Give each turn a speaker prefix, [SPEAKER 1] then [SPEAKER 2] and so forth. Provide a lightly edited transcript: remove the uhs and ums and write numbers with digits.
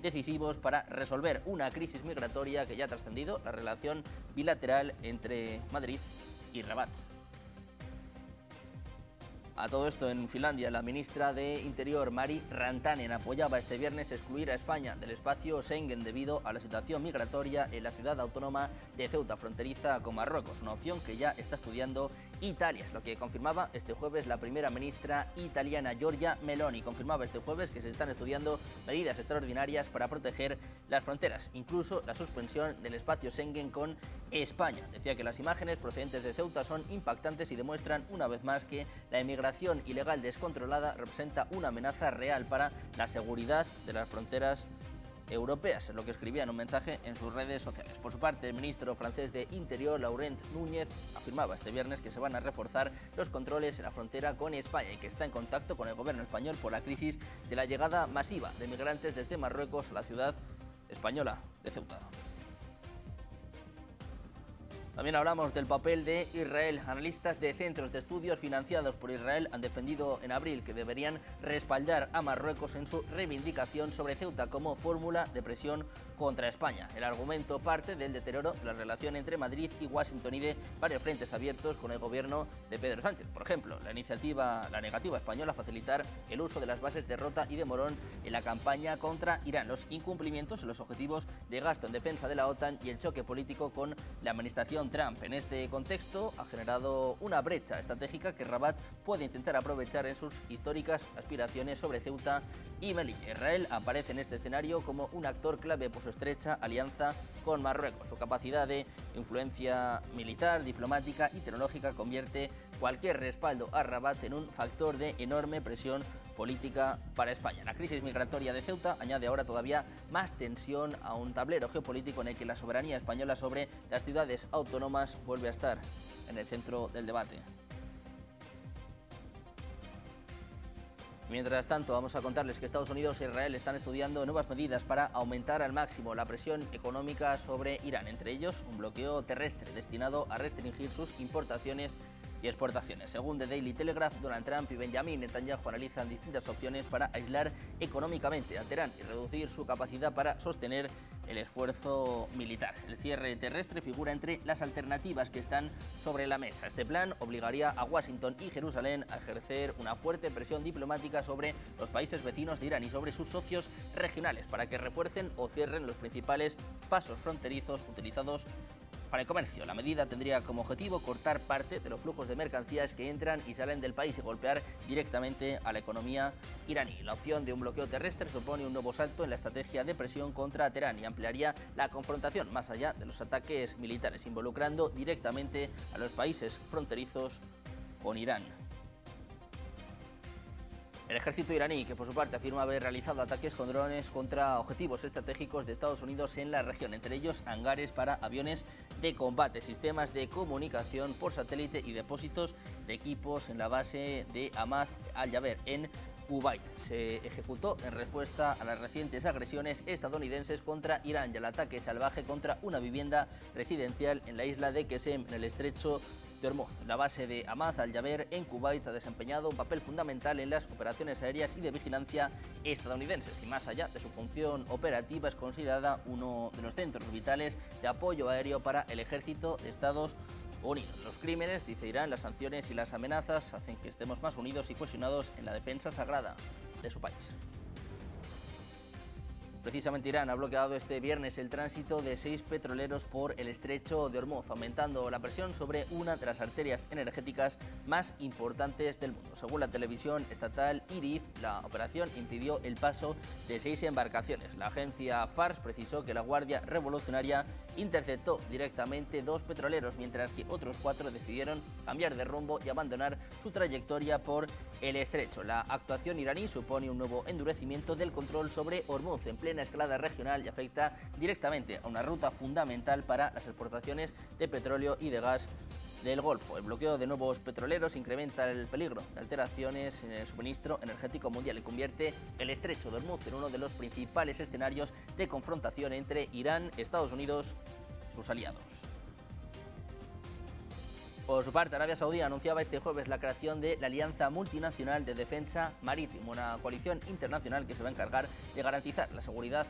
[SPEAKER 1] decisivos para resolver una crisis migratoria que ya ha trascendido la relación bilateral entre Madrid y Rabat. A todo esto, en Finlandia, la ministra de Interior, Mari Rantanen, apoyaba este viernes excluir a España del espacio Schengen debido a la situación migratoria en la ciudad autónoma de Ceuta, fronteriza con Marruecos, una opción que ya está estudiando Italia. Es lo que confirmaba este jueves la primera ministra italiana, Giorgia Meloni. Confirmaba este jueves que se están estudiando medidas extraordinarias para proteger las fronteras, incluso la suspensión del espacio Schengen con España. Decía que las imágenes procedentes de Ceuta son impactantes y demuestran una vez más que la emigración ilegal descontrolada representa una amenaza real para la seguridad de las fronteras europeas, es lo que escribía en un mensaje en sus redes sociales. Por su parte, el ministro francés de Interior, Laurent Núñez, afirmaba este viernes que se van a reforzar los controles en la frontera con España y que está en contacto con el gobierno español por la crisis de la llegada masiva de migrantes desde Marruecos a la ciudad española de Ceuta. También hablamos del papel de Israel. Analistas de centros de estudios financiados por Israel han defendido en abril que deberían respaldar a Marruecos en su reivindicación sobre Ceuta como fórmula de presión contra España. El argumento parte del deterioro de la relación entre Madrid y Washington y de varios frentes abiertos con el gobierno de Pedro Sánchez. Por ejemplo, la negativa española a facilitar el uso de las bases de Rota y de Morón en la campaña contra Irán, los incumplimientos en los objetivos de gasto en defensa de la OTAN y el choque político con la administración Trump. En este contexto ha generado una brecha estratégica que Rabat puede intentar aprovechar en sus históricas aspiraciones sobre Ceuta y Melilla. Israel aparece en este escenario como un actor clave por su estrecha alianza con Marruecos. Su capacidad de influencia militar, diplomática y tecnológica convierte cualquier respaldo a Rabat en un factor de enorme presión política para España. La crisis migratoria de Ceuta añade ahora todavía más tensión a un tablero geopolítico en el que la soberanía española sobre las ciudades autónomas vuelve a estar en el centro del debate. Mientras tanto, vamos a contarles que Estados Unidos e Israel están estudiando nuevas medidas para aumentar al máximo la presión económica sobre Irán, entre ellos un bloqueo terrestre destinado a restringir sus importaciones y exportaciones. Según The Daily Telegraph, Donald Trump y Benjamin Netanyahu analizan distintas opciones para aislar económicamente a Teherán y reducir su capacidad para sostener el esfuerzo militar. El cierre terrestre figura entre las alternativas que están sobre la mesa. Este plan obligaría a Washington y Jerusalén a ejercer una fuerte presión diplomática sobre los países vecinos de Irán y sobre sus socios regionales para que refuercen o cierren los principales pasos fronterizos utilizados para el comercio. La medida tendría como objetivo cortar parte de los flujos de mercancías que entran y salen del país y golpear directamente a la economía iraní. La opción de un bloqueo terrestre supone un nuevo salto en la estrategia de presión contra Teherán y ampliaría la confrontación más allá de los ataques militares, involucrando directamente a los países fronterizos con Irán. El ejército iraní, que por su parte afirma haber realizado ataques con drones contra objetivos estratégicos de Estados Unidos en la región, entre ellos hangares para aviones de combate, sistemas de comunicación por satélite y depósitos de equipos en la base de Ahmad al-Jaber en Kuwait. Se ejecutó en respuesta a las recientes agresiones estadounidenses contra Irán y al ataque salvaje contra una vivienda residencial en la isla de Qesem, en el estrecho de Hormuz. La base de Ahmad al-Jaber en Kuwait ha desempeñado un papel fundamental en las operaciones aéreas y de vigilancia estadounidenses y más allá de su función operativa es considerada uno de los centros vitales de apoyo aéreo para el ejército de Estados Unidos. Los crímenes, dice Irán, las sanciones y las amenazas hacen que estemos más unidos y cohesionados en la defensa sagrada de su país. Precisamente Irán ha bloqueado este viernes el tránsito de 6 petroleros por el estrecho de Hormuz, aumentando la presión sobre una de las arterias energéticas más importantes del mundo. Según la televisión estatal IRIB, la operación impidió el paso de 6 embarcaciones. La agencia Fars precisó que la Guardia Revolucionaria interceptó directamente 2 petroleros, mientras que otros 4 decidieron cambiar de rumbo y abandonar su trayectoria por el estrecho. La actuación iraní supone un nuevo endurecimiento del control sobre Hormuz en plena escalada regional y afecta directamente a una ruta fundamental para las exportaciones de petróleo y de gas del Golfo. El bloqueo de nuevos petroleros incrementa el peligro de alteraciones en el suministro energético mundial y convierte el estrecho de Hormuz en uno de los principales escenarios de confrontación entre Irán, Estados Unidos y sus aliados. Por su parte, Arabia Saudí anunciaba este jueves la creación de la Alianza Multinacional de Defensa Marítima, una coalición internacional que se va a encargar de garantizar la seguridad